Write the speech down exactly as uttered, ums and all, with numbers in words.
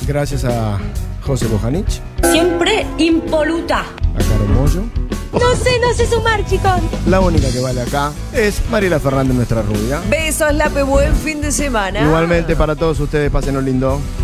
Gracias a José Bojanich. Siempre impoluta. A Caro Mollo. No sé, no sé sumar, chicos. La única que vale acá es Mariela Fernández, nuestra rubia. Besos, Lape, buen fin de semana. Igualmente para todos ustedes, pásenlo lindo.